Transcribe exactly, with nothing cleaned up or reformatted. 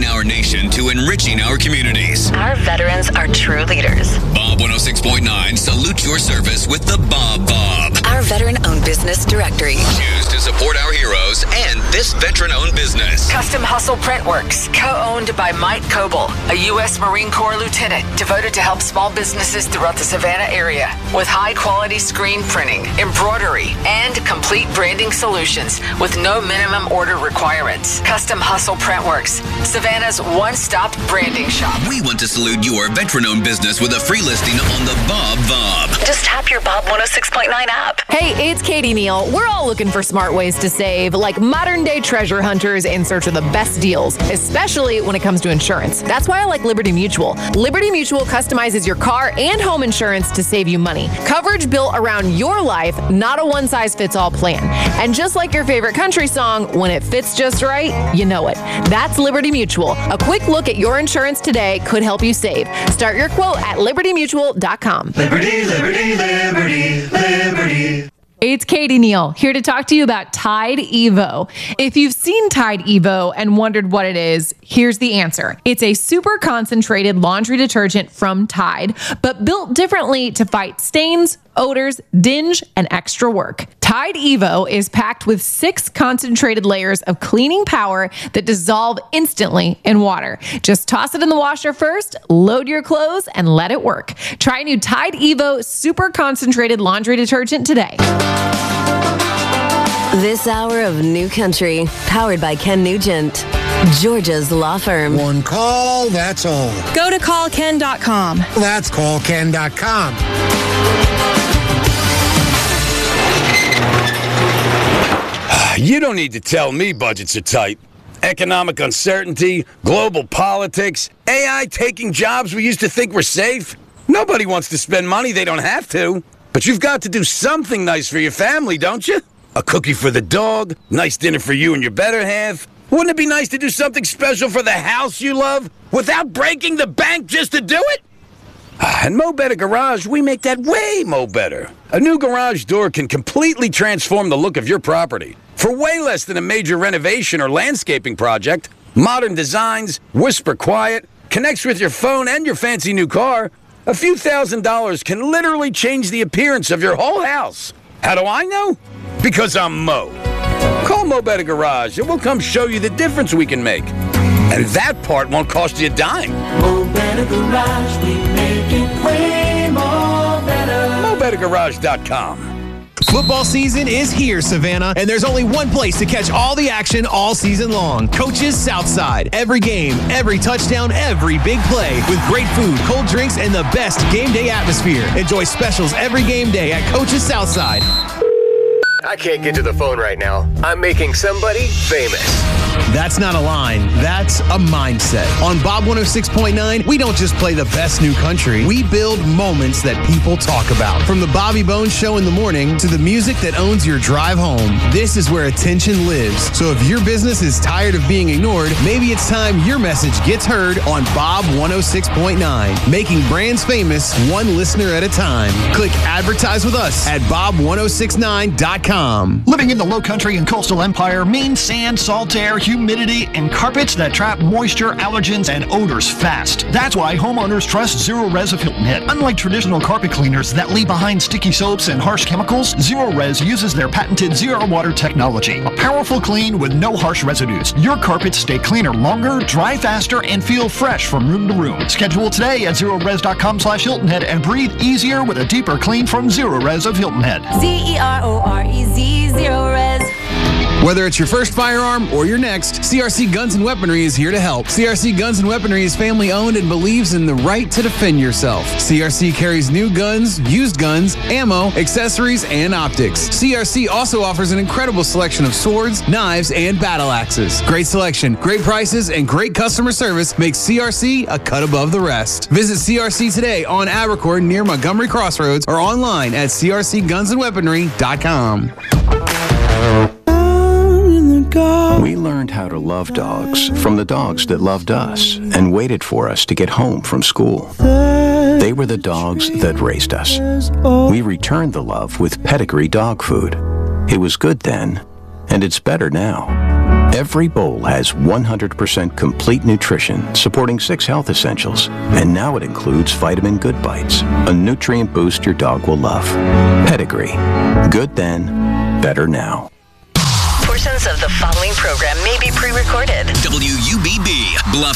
leading our nation to enriching our communities. Our veterans are true leaders. Bob one oh six point nine salutes your service with the Bob Bob. Our veteran-owned business directory. Used to support our heroes and this veteran-owned business. Custom Hustle Printworks, co-owned by Mike Coble, a U S Marine Corps lieutenant devoted to help small businesses throughout the Savannah area with high-quality screen printing, embroidery, and complete branding solutions with no minimum order requirements. Custom Hustle Printworks, Savannah's one-stop branding shop. We want to salute your veteran-owned business with a free listing on the Bob Bob. Just tap your Bob one oh six point nine app. Hey, it's Katie Neal. We're all looking for smart ways to save, like modern-day treasure hunters in search of the best deals, especially when it comes to insurance. That's why I like Liberty Mutual. Liberty Mutual customizes your car and home insurance to save you money. Coverage built around your life, not a one-size-fits-all plan. And just like your favorite country song, when it fits just right, you know it. That's Liberty Mutual. A quick look at your insurance today could help you save. Start your quote at liberty mutual dot com. Liberty, liberty, liberty, liberty. It's Katie Neal, here to talk to you about Tide Evo. If you've seen Tide Evo and wondered what it is, here's the answer. It's a super concentrated laundry detergent from Tide, but built differently to fight stains, odors, dinge, and extra work. Tide Evo is packed with six concentrated layers of cleaning power that dissolve instantly in water. Just toss it in the washer first, load your clothes, and let it work. Try new Tide Evo super concentrated laundry detergent today. This hour of New Country, powered by Ken Nugent, Georgia's law firm. One call, that's all. Go to call ken dot com. That's call ken dot com. You don't need to tell me budgets are tight. Economic uncertainty, global politics, A I taking jobs we used to think were safe. Nobody wants to spend money they don't have to. But you've got to do something nice for your family, don't you? A cookie for the dog, nice dinner for you and your better half. Wouldn't it be nice to do something special for the house you love without breaking the bank just to do it? And Mo Better Garage, we make that way mo better. A new garage door can completely transform the look of your property. For way less than a major renovation or landscaping project, modern designs, whisper quiet, connects with your phone and your fancy new car, a few thousand dollars can literally change the appearance of your whole house. How do I know? Because I'm Mo. Call Mo Better Garage and we'll come show you the difference we can make. And that part won't cost you a dime. Mo Better Garage, we make it way more better. mo better garage dot com. Football season is here, Savannah, and there's only one place to catch all the action all season long. Coach's Southside. Every game, every touchdown, every big play. With great food, cold drinks, and the best game day atmosphere. Enjoy specials every game day at Coach's Southside. I can't get to the phone right now. I'm making somebody famous. That's not a line. That's a mindset. On Bob one oh six point nine, we don't just play the best new country. We build moments that people talk about. From the Bobby Bones Show in the morning to the music that owns your drive home. This is where attention lives. So if your business is tired of being ignored, maybe it's time your message gets heard on Bob one oh six point nine. Making brands famous one listener at a time. Click advertise with us at bob ten sixty-nine dot com. Living in the Low Country and Coastal Empire means sand, salt air, humidity, and carpets that trap moisture, allergens, and odors fast. That's why homeowners trust Zero Res of Hilton Head. Unlike traditional carpet cleaners that leave behind sticky soaps and harsh chemicals, Zero Res uses their patented zero water technology. A powerful clean with no harsh residues. Your carpets stay cleaner longer, dry faster, and feel fresh from room to room. Schedule today at zero res dot com slash Hilton Head and breathe easier with a deeper clean from Zero Res of Hilton Head. Z E R O R E Z, Zero Res. Whether it's your first firearm or your next, C R C Guns and Weaponry is here to help. C R C Guns and Weaponry is family owned and believes in the right to defend yourself. C R C carries new guns, used guns, ammo, accessories, and optics. C R C also offers an incredible selection of swords, knives, and battle axes. Great selection, great prices, and great customer service makes C R C a cut above the rest. Visit C R C today on Abercorn near Montgomery Crossroads or online at c r c guns and weaponry dot com. We learned how to love dogs from the dogs that loved us and waited for us to get home from school. They were the dogs that raised us. We returned the love with Pedigree dog food. It was good then, and it's better now. Every bowl has one hundred percent complete nutrition, supporting six health essentials. And now it includes Vitamin Good Bites, a nutrient boost your dog will love. Pedigree. Good then, better now. Portions of the following program may be pre-recorded. W U B B, Bluff.